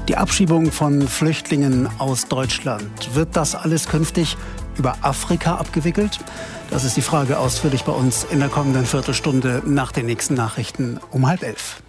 Die Abschiebung von Flüchtlingen aus Deutschland, wird das alles künftig über Afrika abgewickelt? Das ist die Frage, ausführlich bei uns in der kommenden Viertelstunde nach den nächsten Nachrichten um 10:30.